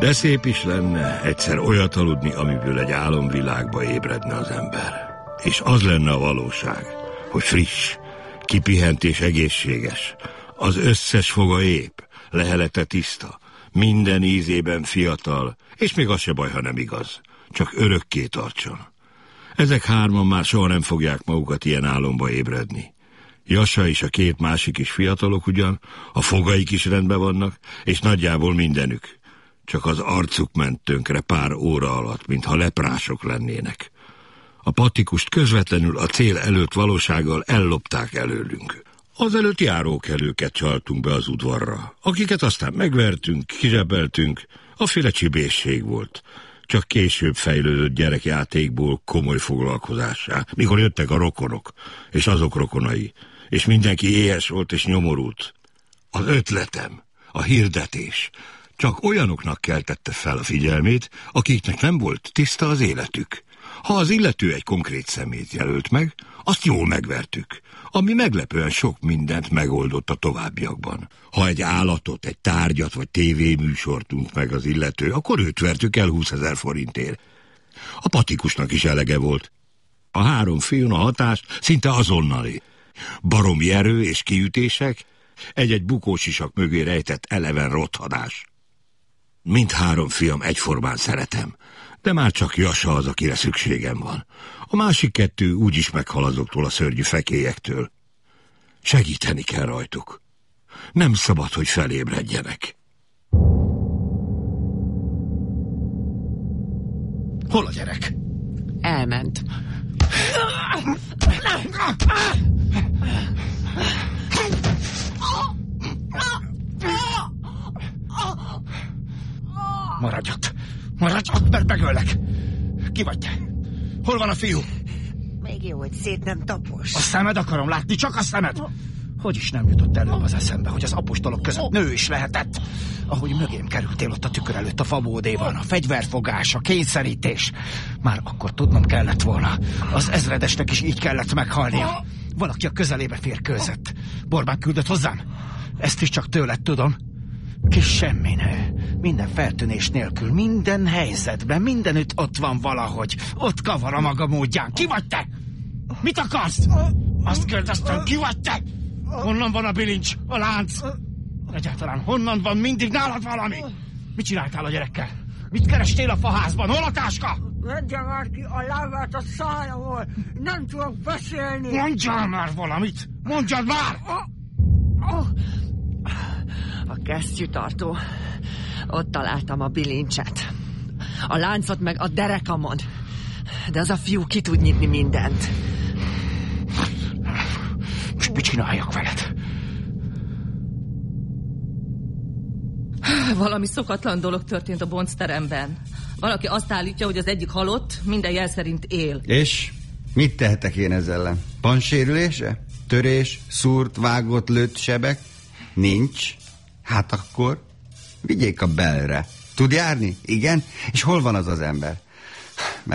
De szép is lenne egyszer olyat aludni, amiből egy álomvilágba ébredne az ember. És az lenne a valóság, hogy friss, kipihent és egészséges, az összes foga épp, lehelete tiszta, minden ízében fiatal, és még az se baj, ha nem igaz, csak örökké tartson. Ezek hárman már soha nem fogják magukat ilyen álomba ébredni. Jasa és a két másik is fiatalok ugyan, a fogaik is rendben vannak, és nagyjából mindenük. Csak az arcuk ment tönkre pár óra alatt, mintha leprások lennének. A patikust közvetlenül a cél előtt valósággal ellopták előlünk. Azelőtt járókelőket csaltunk be az udvarra, akiket aztán megvertünk, kizsebeltünk, aféle csibészség volt. Csak később fejlődött gyerekjátékból komoly foglalkozássá, mikor jöttek a rokonok, és azok rokonai, és mindenki éhes volt és nyomorult. Az ötletem, a hirdetés csak olyanoknak keltette fel a figyelmét, akiknek nem volt tiszta az életük. Ha az illető egy konkrét személyt jelölt meg, azt jól megvertük, ami meglepően sok mindent megoldott a továbbiakban. Ha egy állatot, egy tárgyat vagy tévéműsort tunt meg az illető, akkor őt vertük el 20 000 forintért. A patikusnak is elege volt. A három fiún a hatás szinte azonnali. Baromi erő és kiütések, egy-egy bukósisak mögé rejtett eleven rothadás. Mindhárom fiam egyformán szeretem, de már csak Jasa az, akire szükségem van. A másik kettő úgyis meghal azoktól a szörnyű fekélyektől. Segíteni kell rajtuk. Nem szabad, hogy felébredjenek. Hol a gyerek? Elment. Maradj ott, mert megöllek. Ki vagy te? Hol van a fiú? Még jó, hogy szét nem tapos. A szemed akarom látni, csak a szemed. Hogy is nem jutott előbb az eszembe, hogy az apostolok között nő is lehetett. Ahogy mögém kerültél ott a tükör előtt a fabódéban, a fegyverfogás, a kényszerítés. Már akkor tudnom kellett volna. Az ezredesnek is így kellett meghalnia. Valaki a közelébe férkőzött. Borbán küldött hozzám? Ezt is csak tőled tudom. Kis semminő. Minden feltűnés nélkül, minden helyzetben, mindenütt ott van valahogy. Ott kavar a maga módján. Ki vagy te? Mit akarsz? Azt kérdeztem, ki vagy te? Honnan van a bilincs, a lánc? Egyáltalán honnan van mindig nálad valami? Mit csináltál a gyerekkel? Mit kerestél a faházban? Hol a táska? Vegye már ki a lábát a szájából! Nem tudok beszélni! Mondjál már valamit! Mondjad már! A kesztyűtartó. Ott találtam a bilincset. A láncot meg a derekamon. De az a fiú ki tud nyitni mindent. Most mit csináljak veled? Valami szokatlan dolog történt a boncteremben. Valaki azt állítja, hogy az egyik halott, minden jel szerint él. És mit tehetek én ezzel ellen? Pansérülése? Törés? Szúrt, vágott, lőtt sebek? Nincs. Hát akkor vigyék a belre. Tud járni? Igen? És hol van az az ember?